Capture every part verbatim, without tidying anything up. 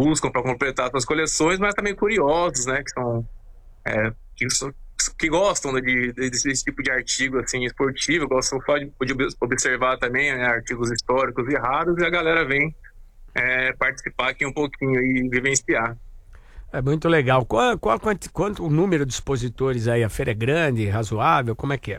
buscam para completar suas coleções, mas também curiosos, né, que são é, que, so- que gostam de, de- desse tipo de artigo assim esportivo, gostam só de, de observar também, né, artigos históricos e raros, e a galera vem é, participar aqui um pouquinho e vivenciar. É muito legal. Qual, qual, quanto, quanto o número de expositores aí? A feira é grande, razoável? Como é que é?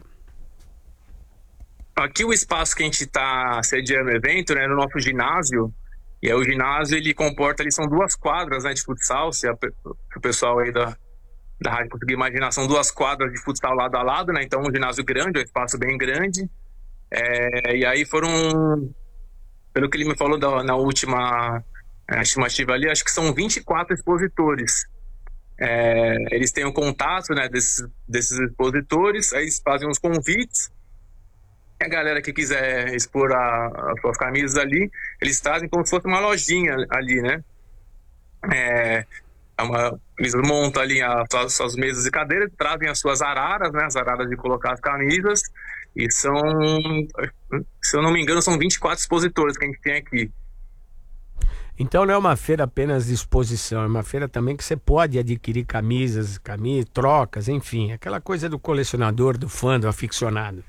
Aqui o espaço que a gente está sediando o evento, né, no nosso ginásio, e aí o ginásio ele comporta ali, são duas quadras, né, de futsal, se, a, pe- se o pessoal aí da, da rádio conseguir imaginar, são duas quadras de futsal lado a lado, né, então um ginásio grande, um espaço bem grande, é, e aí foram, pelo que ele me falou da, na última é, estimativa ali, acho que são vinte e quatro expositores. É, eles têm o contato, né, desses, desses expositores, aí eles fazem os convites. A galera que quiser expor a- as suas camisas ali, eles trazem como se fosse uma lojinha ali, né? É, é uma- eles montam ali as suas, suas mesas e cadeiras, trazem as suas araras, né? As araras de colocar as camisas, e são, se eu não me engano, são vinte e quatro expositores que a gente tem aqui. Então não é uma feira apenas de exposição, é uma feira também que você pode adquirir camisas, camisas, trocas, enfim, aquela coisa do colecionador, do fã, do aficionado.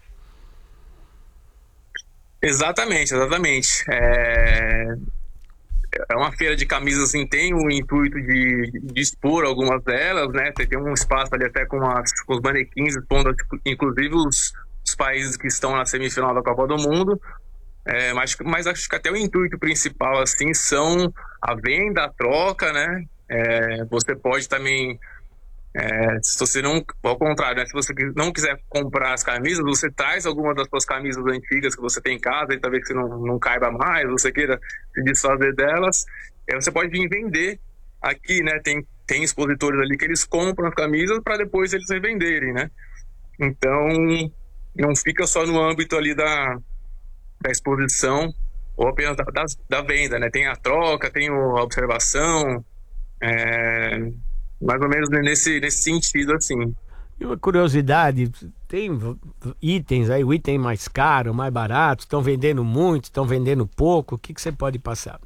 Exatamente, exatamente. É, é uma feira de camisas, assim, tem o intuito de, de expor algumas delas, né? Tem tem um espaço ali até com, as, com os manequins expondo, inclusive, os, os países que estão na semifinal da Copa do Mundo. É, mas, mas acho que até o intuito principal, assim, são a venda, a troca, né? É, você pode também, é, se você não, ao contrário, né? Se você não quiser comprar as camisas, você traz algumas das suas camisas antigas que você tem em casa e talvez que não, não caiba mais, você queira se desfazer delas, é, você pode vir vender aqui, né? Tem, tem expositores ali que eles compram as camisas para depois eles revenderem, né? Então, não fica só no âmbito ali da da exposição ou apenas da, da, da venda, né? Tem a troca, tem o- a observação, é, mais ou menos nesse, nesse sentido, assim. E uma curiosidade, tem v- v- itens aí, o item mais caro, mais barato, estão vendendo muito, estão vendendo pouco, o que que você pode passar?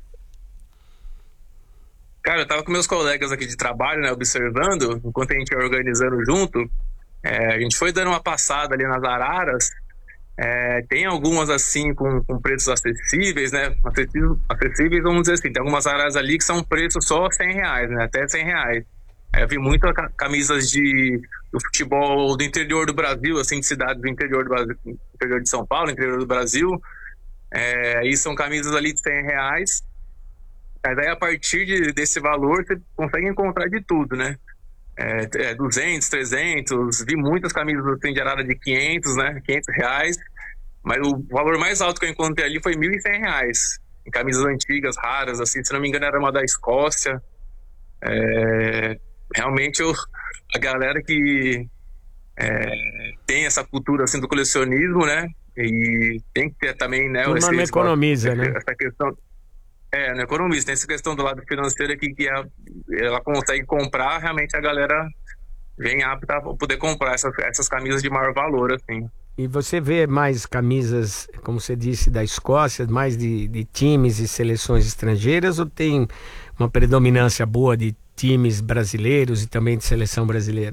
Cara, eu tava com meus colegas aqui de trabalho, né, observando, enquanto a gente ia organizando junto, é, a gente foi dando uma passada ali nas araras, é, tem algumas assim com, com preços acessíveis, né, acessíveis, acessíveis, vamos dizer assim, tem algumas araras ali que são preços só cem reais, né, até cem reais. É, eu vi muitas ca- camisas de, do futebol do interior do Brasil, assim, de cidades do interior do Brasil, interior de São Paulo, interior do Brasil, é, e são camisas ali de cem reais. Mas aí, a partir de, desse valor, você consegue encontrar de tudo, né? É, é, duzentos, trezentos, vi muitas camisas assim, de arara de quinhentos, né? quinhentos reais. Mas o valor mais alto que eu encontrei ali foi mil e cem reais. Em camisas antigas, raras, assim, se não me engano, era uma da Escócia. É, realmente, eu, a galera que é, tem essa cultura assim, do colecionismo, né? E tem que ter também, né, Turma esse, não esse- economiza, né? essa questão. É, no economista, tem essa questão do lado financeiro aqui que a- ela consegue comprar, realmente a galera vem apta a poder comprar essas, essas camisas de maior valor, assim. E você vê mais camisas, como você disse, da Escócia, mais de, de times e seleções estrangeiras, ou tem uma predominância boa de times brasileiros e também de seleção brasileira?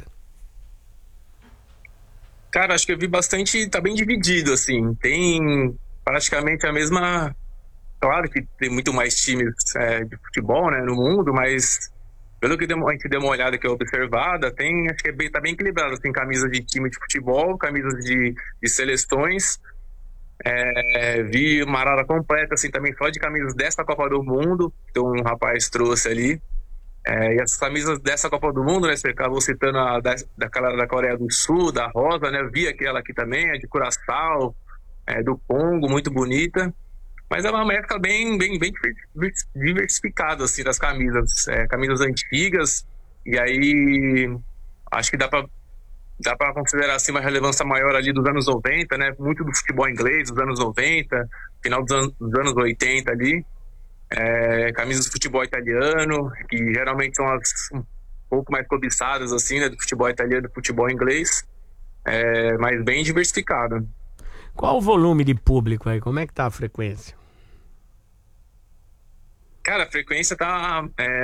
Cara, acho que eu vi bastante, tá bem dividido, assim. Tem praticamente a mesma. Claro que tem muito mais times é, de futebol, né, no mundo, mas pelo que demo- a gente deu uma olhada aqui observada, tem, acho que é bem, tá bem equilibrado, assim, camisas de time de futebol, camisas de, de seleções. É, vi uma arara completa, assim, também só de camisas dessa Copa do Mundo, que um rapaz trouxe ali. É, e as camisas dessa Copa do Mundo, né? Você acabou citando a da, daquela da Coreia do Sul, da Rosa, né? Vi aquela aqui também, é de Curaçao, é, do Congo, muito bonita. Mas é uma mescla bem, bem, bem divers- diversificada, assim, das camisas. É, camisas antigas, e aí acho que dá para dá para considerar assim, uma relevância maior ali dos anos noventa, né? Muito do futebol inglês dos anos noventa, final dos anos, dos anos oitenta ali. É, camisas de futebol italiano, que geralmente são as um pouco mais cobiçadas, assim, né? Do futebol italiano e do futebol inglês, é, mas bem diversificado. Qual o volume de público aí? Como é que tá a frequência? Cara, a frequência tá, é,